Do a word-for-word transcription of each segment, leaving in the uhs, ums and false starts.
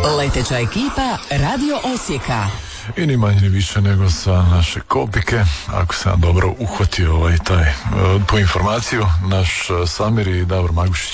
Leteća ekipa Radio Osijeka. I ni manje ni više nego sa naše kopike, ako sam dobro uhvatio ovaj taj, po informaciju, naš Samir i Davor Magušić.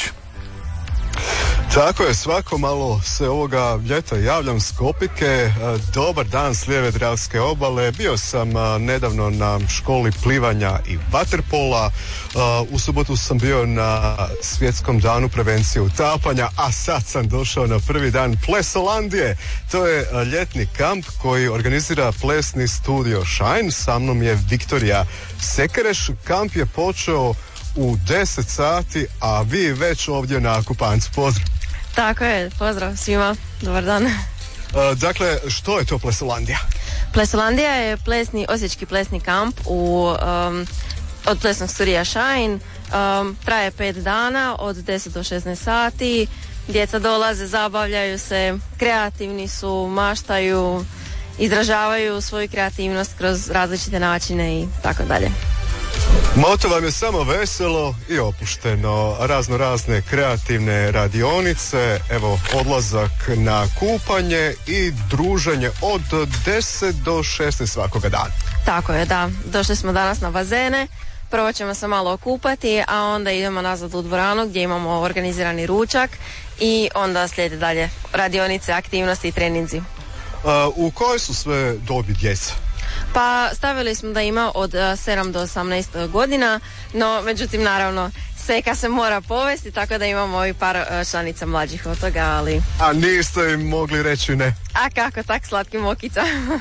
Tako je, svako malo se ovoga ljeta javljam s kopike. Dobar dan s lijeve Dravske obale. Bio sam nedavno na školi plivanja i vaterpola. U subotu sam bio na svjetskom danu prevencije utapanja, a sad sam došao na prvi dan Plesolandije. To je ljetni kamp koji organizira plesni studio Shine. Sa mnom je Viktorija Sekereš. Kamp je počeo u deset sati, a vi već ovdje na Kupancu. Pozdrav. Tako je, pozdrav svima, dobar dan. Uh, dakle, što je to Plesolandija? Plesolandija je plesni, osječki plesni kamp u, um, od plesnog studija Shine. Um, traje pet dana, od deset do šesnaest sati. Djeca dolaze, zabavljaju se, kreativni su, maštaju, izražavaju svoju kreativnost kroz različite načine i tako dalje. Moto vam je samo veselo i opušteno, razno razne kreativne radionice, evo odlazak na kupanje i druženje od deset do šesnaest svakoga dana. Tako je, da. Došli smo danas na bazene, prvo ćemo se malo okupati, a onda idemo nazad u dvoranu gdje imamo organizirani ručak i onda slijede dalje radionice, aktivnosti i treninzi. Uh, u kojoj su sve dobi djeca? Pa stavili smo da ima od sedam do osamnaest godina, no međutim naravno seka se mora povesti, tako da imamo i par članica mlađih od toga, ali... A niste im mogli reći ne? A kako, tak slatki mokica.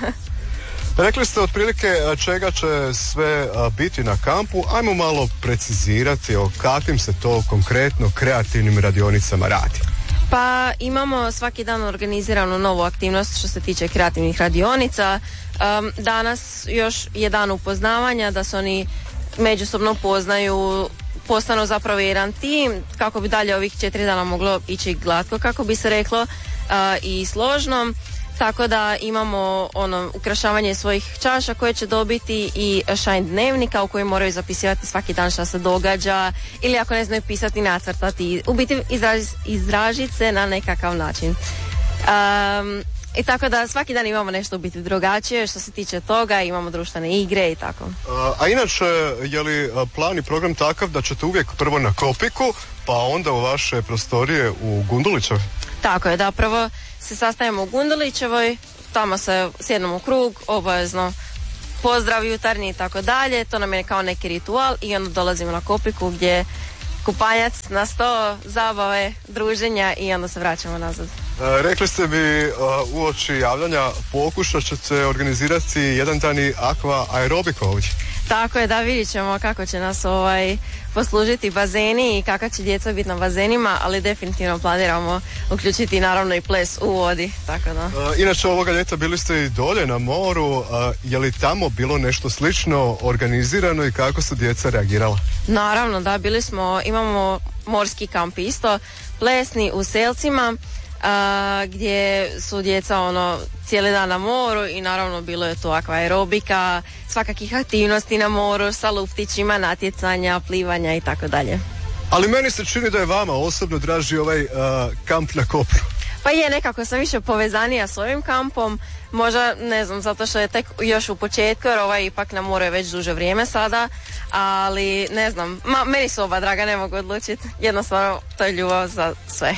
Rekli ste otprilike čega će sve biti na kampu, ajmo malo precizirati o kakvim se to konkretno kreativnim radionicama radi. Pa imamo svaki dan organiziranu novu aktivnost što se tiče kreativnih radionica. Um, danas još je dan upoznavanja, da se oni međusobno poznaju, postanu zapravo jedan tim, kako bi dalje ovih četiri dana moglo ići glatko, kako bi se reklo, uh, i složno. Tako da imamo ono ukrašavanje svojih čaša koje će dobiti i Shine dnevnika u kojem moraju zapisivati svaki dan šta se događa, ili ako ne znaju pisati, nacrtati, u biti izraži, izražiti se na nekakav način. Um, I tako da svaki dan imamo nešto u biti drugačije što se tiče toga, imamo društvene igre i tako. A, a inače, je li plan i program takav da ćete uvijek prvo na Kopiku, pa onda u vaše prostorije u Gundulićevoj? Tako je, da, prvo se sastajemo u Gundulićevoj, tamo se sjednemo u krug, obavezno pozdrav jutarnji i tako dalje, to nam je kao neki ritual i onda dolazimo na Kopiku gdje kupanjac na sto, zabave, druženja i onda se vraćamo nazad. E, rekli ste mi uh, uoči javljanja pokušat ćete organizirati jedan dan i aqua aerobik ovdje. Tako je, da, vidjet ćemo kako će nas ovaj poslužiti bazeni i kakva će djeca biti na bazenima, ali definitivno planiramo uključiti naravno i ples u vodi, tako da. E, inače ovoga ljeta bili ste i dolje na moru, a, je li tamo bilo nešto slično organizirano i kako su djeca reagirala? Naravno, da, bili smo, imamo morski kamp isto, plesni u Selcima, a, gdje su djeca ono cijeli dan na moru i naravno bilo je to aqua aerobika, svakakih aktivnosti na moru sa luftićima, natjecanja, plivanja i tako dalje. Ali meni se čini da je vama osobno draži ovaj uh, kamp na kopnu. Pa je, nekako sam više povezanija s ovim kampom, možda ne znam, zato što je tek još u početku, jer ovaj ipak na moru je već duže vrijeme sada, ali ne znam, ma, meni su oba draga, ne mogu odlučiti, jednostavno to je ljubav za sve.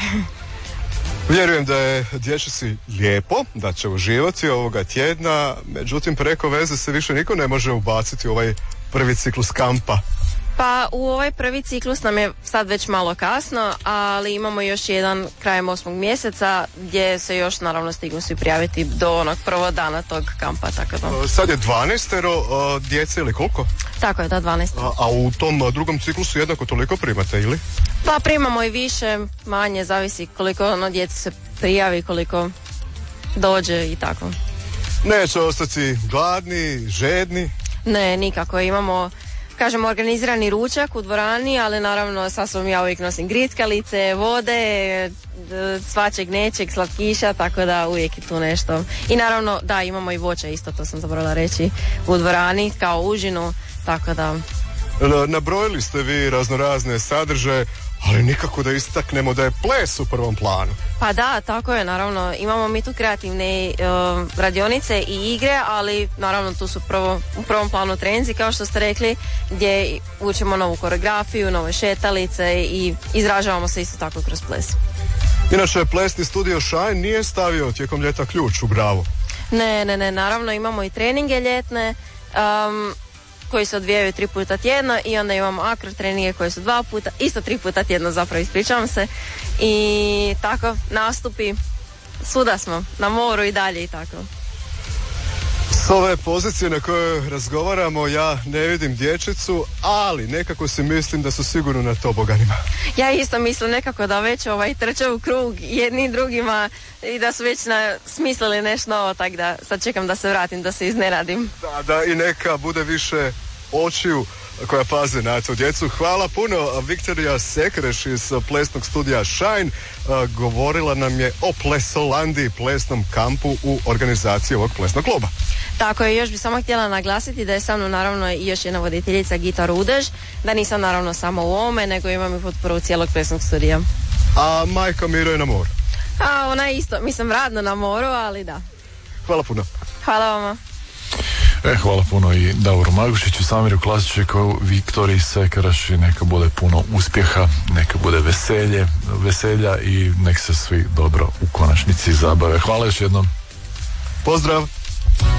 Vjerujem da je dječaci lijepo, da će uživati ovoga tjedna, međutim preko veze se više niko ne može ubaciti u ovaj prvi ciklus kampa. Pa u ovaj prvi ciklus nam je sad već malo kasno, ali imamo još jedan krajem osmog mjeseca gdje se još naravno stignu svi prijaviti do onog prvog dana tog kampa. Tako da. Sad je dvanaestero djece ili koliko? Tako je, da, dvanaest. A, a u tom drugom ciklusu jednako toliko primate ili? Pa primamo i više, manje, zavisi koliko ono djece se prijavi, koliko dođe i tako. Neće ostati gladni, žedni? Ne, nikako, imamo, kažemo, organizirani ručak u dvorani, ali naravno sa sobom ja uvijek nosim grickalice, vode, svačeg nečeg, slatkiša, tako da uvijek je tu nešto. I naravno, da, imamo i voće isto, to sam zaboravila reći, u dvorani kao užinu, tako da. Nabrojili ste vi raznorazne sadržaje, ali nikako da istaknemo da je ples u prvom planu. Pa da, tako je, naravno. Imamo mi tu kreativne uh, radionice i igre, ali naravno tu su prvo, u prvom planu treninzi, kao što ste rekli, gdje učimo novu koreografiju, nove šetalice i izražavamo se isto tako kroz ples. Inače, plesni studio Shine nije stavio tijekom ljeta ključ u bravu. Ne, ne, ne, naravno imamo i treninge ljetne, um, koji se odvijaju tri puta tjedno i onda imamo akro treninge koji su dva puta, isto tri puta tjedno zapravo, ispričavam se. I tako, nastupi, svuda smo, na moru i dalje i tako. S ove pozicije na kojoj razgovaramo ja ne vidim dječicu, ali nekako si mislim da su sigurno na toboganima. Ja isto mislim nekako da već ovaj, trče u krug jedni drugima i da su već na, smislili nešto novo, tako da sad čekam da se vratim, da se izneradim. Da, da i neka bude više očiju koja paze na to djecu. Hvala puno. Viktorija Sekreš iz plesnog studija Shine uh, govorila nam je o Plesolandiji, plesnom kampu u organizaciji ovog plesnog kluba. Tako je, još bi samo htjela naglasiti da je sa mnom naravno i još jedna voditeljica Gita Rudež, da nisam naravno samo u ovome, nego imam i potporu cijelog plesnog studija. A majka Miro je na moru? A ona je isto, mislim radno na moru, ali da. Hvala puno. Hvala vama. E, hvala puno i Davoru Magušiću, Samiru Klasičiku, Viktoriji Sekaraš i neka bude puno uspjeha, neka bude veselje, veselja i nek se svi dobro u konačnici zabave. Hvala još jednom. Pozdrav.